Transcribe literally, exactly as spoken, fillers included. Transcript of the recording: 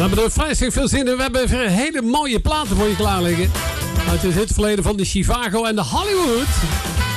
hebben er vreselijk veel zin in. We hebben weer hele mooie platen voor je klaar liggen. Uit het hitverleden van de Chivago en de Hollywood.